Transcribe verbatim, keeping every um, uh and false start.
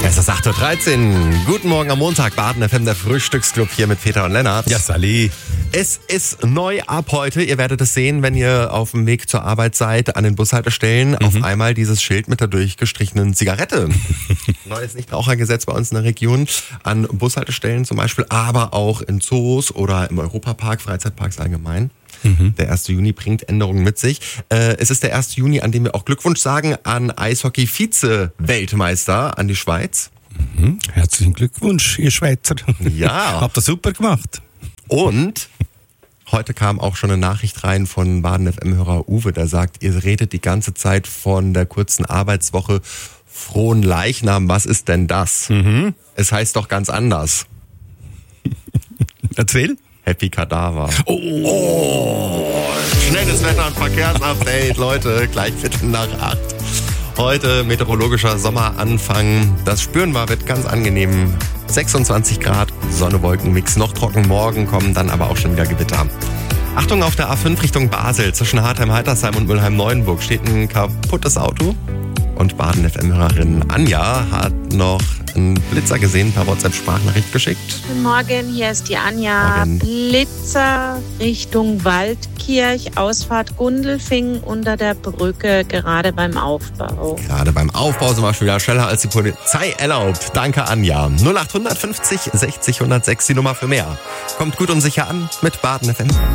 Es ist acht Uhr dreizehn. Guten Morgen am Montag. Baden F M, der Frühstücksclub hier mit Peter und Lennart. Ja, Sally. Es ist neu ab heute. Ihr werdet es sehen, wenn ihr auf dem Weg zur Arbeit seid, an den Bushaltestellen. Mhm. Auf einmal dieses Schild mit der durchgestrichenen Zigarette. Neues Nichtrauchergesetz bei uns in der Region. An Bushaltestellen zum Beispiel, aber auch in Zoos oder im Europapark, Freizeitparks allgemein. Mhm. Der erste Juni bringt Änderungen mit sich. Äh, es ist der erste Juni, an dem wir auch Glückwunsch sagen an Eishockey-Vize-Weltmeister, an die Schweiz. Mhm. Herzlichen Glückwunsch, ihr Schweizer. Ja. Habt ihr super gemacht. Und heute kam auch schon eine Nachricht rein von Baden F M-Hörer Uwe, der sagt, ihr redet die ganze Zeit von der kurzen Arbeitswoche, frohen Leichnam. Was ist denn das? Mhm. Es heißt doch ganz anders. Erzähl. Happy Kadaver. Oh. oh. Schnelles Wetter- und Verkehrsupdate, Leute. Gleich Viertel nach acht. Heute meteorologischer Sommeranfang. Das spüren wir, wird ganz angenehm. sechsundzwanzig Grad, Sonne, Wolkenmix, noch trocken. Morgen kommen dann aber auch schon wieder Gewitter. Achtung, auf der A fünf Richtung Basel zwischen Hartheim-Heitersheim und Mülheim-Neuenburg steht ein kaputtes Auto. Und Baden F M-Hörerin Anja hat noch einen Blitzer gesehen, per WhatsApp-Sprachnachricht geschickt. Guten Morgen, hier ist die Anja. Morgen. Blitzer Richtung Waldkirch, Ausfahrt Gundelfingen unter der Brücke, gerade beim Aufbau. Gerade beim Aufbau sind wir schon wieder schneller als die Polizei erlaubt. Danke, Anja. null acht fünfzig sechzig hundertsechs die Nummer für mehr. Kommt gut und sicher an mit Baden F M.